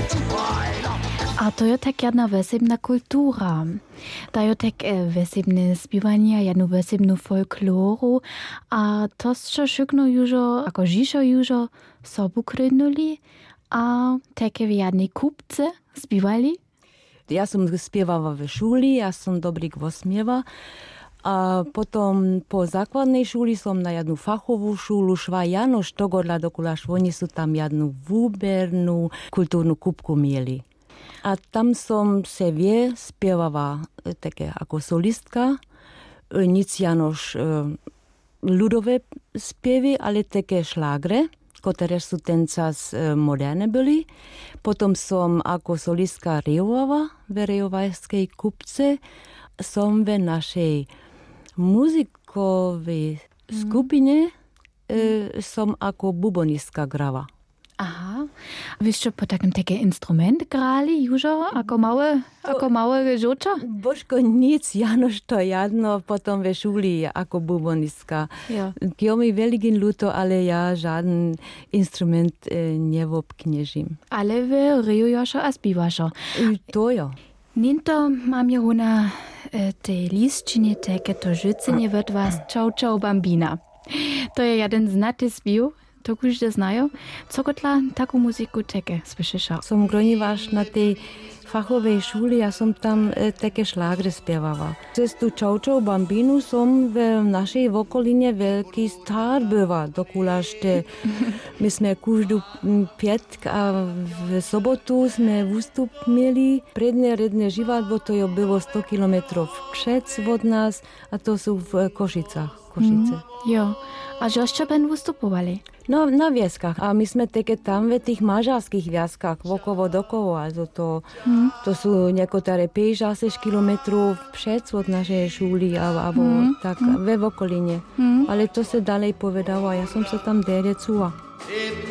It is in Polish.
A to je tak jedna wesebna kultura. Dajo tak wesebne spiwania, jednu wesebnu folkloru. A to co szykno jużo, ako żiszo jużo, sobu krynuli, a takie jednej kupce spiewali. Ja som spievala v šuli, ja som dobrý głosmiewa. A potom po základnej šuli som na jednu fachovú šulu šla Janoš Togodla do Kulaš. Oni sú tam jednu vúbernú kultúrnu kupku mieli. A tam som se spievala také ako solistka. Nic Janoš ľudové spievy, ale také šlágre, ktoré sú tencas moderne byli. Potom som ako solistka rejovala v rejovajskej kupce. Som v našej muzikovej skupine som ako bubonistka grała. Aha. Wyście po takim takie instrument grali, Jużo? Ako małe żołcza? Bożko nic, Janoš to jedno, potom ve šuli ako bubonistka. Ja. Jo mi veligin luto, ale ja żaden instrument nie wobkniežim. Ale wy ryjujoszo a spiwaszo. To jo. Ninto mam ja na tej listčinie takie to życenie od was Ciao Bambina. To je jeden znaty spił. To każdy znają. Co kotla taką muzyku takie słyszysz? Som groniwaš na tej fachowej šuli, ja som tam také šlágre spievała. Cez tu Ciao Bambinu som v našej okoline veľký star była do Kulašte. My sme každú pietk a v sobotu sme výstup mieli. Predné redné živadlo, to jo bylo 100 kilometrov před od nás a to sú v Košicach. Jo. A žoście ben wystupowali? No, na wieskach. A my sme také tam v tých mažarských viaskach, vokovo dokovo. Also to sú niektoré 5-6 kilometrov před od našej šuly alebo tak ve okoline. Ale to se dalej povedalo a ja som sa tam dere cula.